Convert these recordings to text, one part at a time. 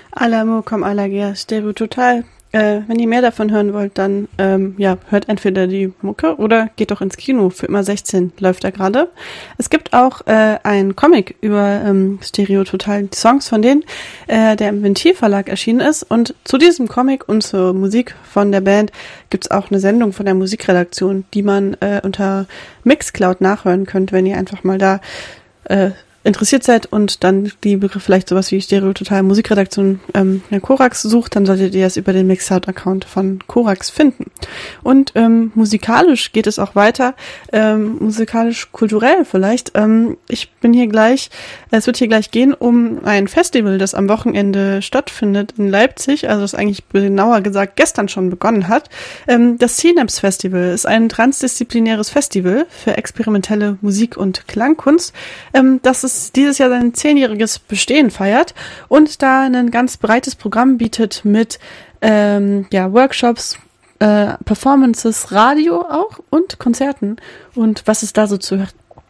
Alamo com Alagia, Stereo Total. Wenn ihr mehr davon hören wollt, dann hört entweder die Mucke oder geht doch ins Kino. Für immer 16 läuft da gerade. Es gibt auch einen Comic über Stereo Total, die Songs von denen, der im Ventil Verlag erschienen ist. Und zu diesem Comic und zur Musik von der Band gibt's auch eine Sendung von der Musikredaktion, die man unter Mixcloud nachhören könnt, wenn ihr einfach mal da interessiert seid und dann die Begriffe vielleicht sowas wie Stereo Total Musikredaktion Korax sucht, dann solltet ihr das über den Mixcloud-Account von Korax finden. Und musikalisch geht es auch weiter, musikalisch-kulturell vielleicht. Es wird hier gleich gehen um ein Festival, das am Wochenende stattfindet in Leipzig, also das eigentlich genauer gesagt gestern schon begonnen hat. Das Synapse Festival ist ein transdisziplinäres Festival für experimentelle Musik- und Klangkunst, das es dieses Jahr sein 10-jähriges Bestehen feiert und da ein ganz breites Programm bietet mit Workshops, Performances, Radio auch und Konzerten. Und was es da so zu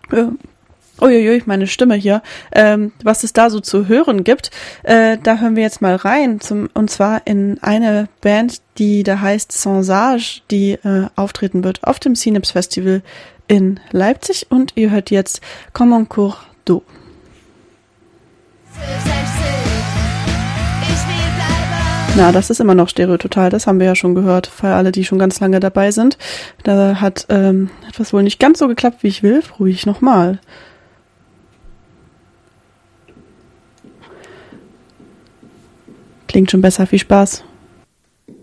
meine Stimme hier. Was es da so zu hören gibt, da hören wir jetzt mal rein, und zwar in eine Band, die da heißt Sansage, die auftreten wird auf dem Synapse Festival in Leipzig, und ihr hört jetzt Comme un cours d'eau. Na, das ist immer noch Stereo Total, das haben wir ja schon gehört, für alle, die schon ganz lange dabei sind. Da hat etwas wohl nicht ganz so geklappt, wie ich will. Ruhig nochmal. Klingt schon besser, viel Spaß.